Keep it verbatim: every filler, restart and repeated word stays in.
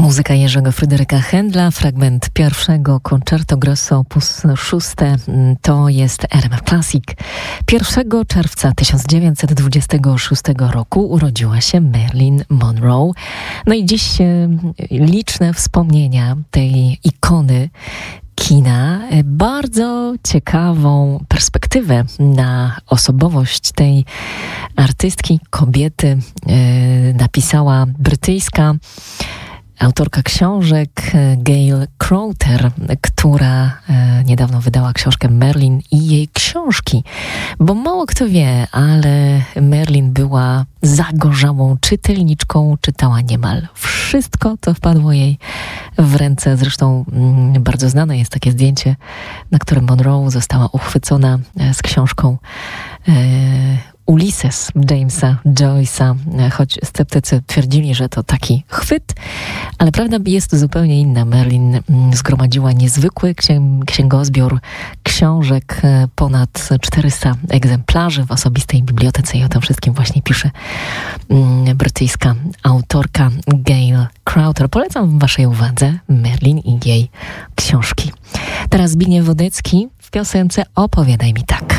Muzyka Jerzego Fryderyka Händla, fragment pierwszego Concerto Grosso opus szóste, to jest R M F Classic. pierwszego czerwca tysiąc dziewięćset dwudziestego szóstego roku urodziła się Marilyn Monroe. No i dziś liczne wspomnienia tej ikony kina, bardzo ciekawą perspektywę na osobowość tej artystki, kobiety yy, napisała brytyjska autorka książek Gail Crowther, która e, niedawno wydała książkę Marilyn i jej książki. Bo mało kto wie, ale Marilyn była zagorzałą czytelniczką, czytała niemal wszystko, co wpadło jej w ręce. Zresztą mm, bardzo znane jest takie zdjęcie, na którym Monroe została uchwycona e, z książką e, Ulysses Jamesa Joyce'a, choć sceptycy twierdzili, że to taki chwyt, ale prawda jest zupełnie inna. Marilyn zgromadziła niezwykły księg- księgozbiór książek, ponad czterysta egzemplarzy w osobistej bibliotece i o tym wszystkim właśnie pisze brytyjska autorka Gail Crowther. Polecam waszej uwadze Marilyn i jej książki. Teraz Zbigniew Wodecki w piosence Opowiadaj mi tak.